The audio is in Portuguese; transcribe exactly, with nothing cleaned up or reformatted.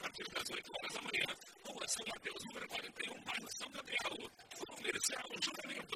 partir das oito horas da manhã, Rua São Mateus, número quarenta e um, bairro São Gabriel. Comercial Juramento.